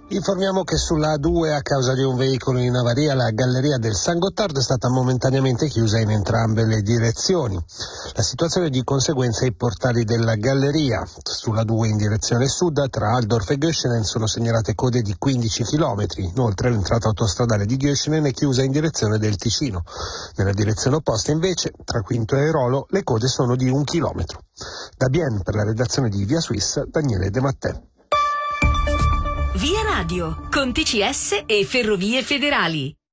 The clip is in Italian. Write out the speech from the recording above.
Informiamo che sulla A2, a causa di un veicolo in avaria, la galleria del San Gottardo è stata momentaneamente chiusa in entrambe le direzioni. La situazione di conseguenza ai portali della galleria. Sulla 2 in direzione sud, tra Altdorf e Göschenen, sono segnalate code di 15 km. Inoltre l'entrata autostradale di Göschenen è chiusa in direzione del Ticino. Nella direzione opposta, invece, tra Quinto e Rolo, le code sono di 1 chilometro. Da Bienne, per la redazione di Via Suisse, Daniele De Mattè. Via Radio, con TCS e Ferrovie Federali.